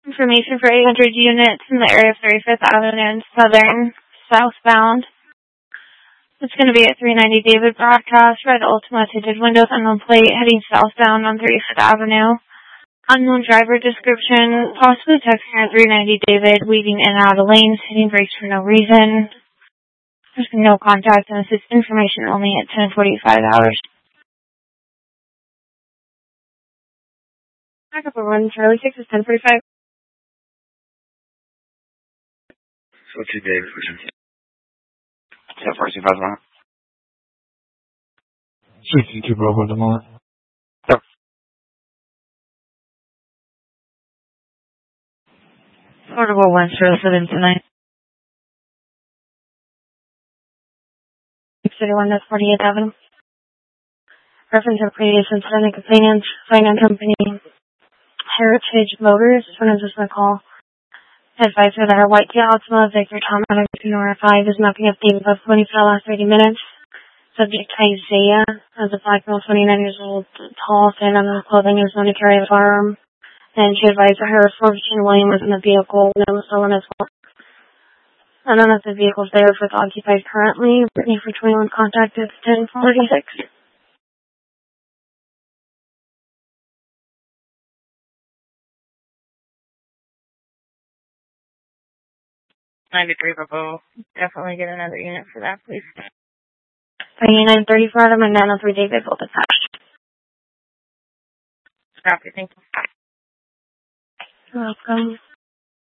Information for 800 units in the area of 35th Avenue and Southern, southbound. It's going to be at 390 David Broadcast, red Ultima tinted windows, unknown plate, heading southbound on 35th Avenue. Unknown driver description, possibly texting at 390 David, weaving in and out of lanes, hitting brakes for no reason. There's been no contact, and this is information only at 10:45 hours. Backup over 1, Charlie 6 is 10:45. So 2 David, pushing. 10:45. 62 Bravo at the moment. Yep. Portable 107 tonight. 631, that's 48th Avenue. Reference of previous incident and complainant, finance company, Heritage Motors, when is this my call? Advisor that our white Kia Altima Victor Tom Nora 5 is knocking up things above 20 for the last 30 minutes. Subject Isaiah, as a black male, 29 years old, tall, thin under the clothing, is known to carry a firearm. And she advised that her Virginia William was in the vehicle when it was stolen as well. I don't know if the vehicle's there, if it's occupied currently. Brittany for 21 contact is 10:46. 93 Bravo. Definitely get another unit for that, please. 2934 Adam and 903 David, both attached. Copy, thank you. You're welcome.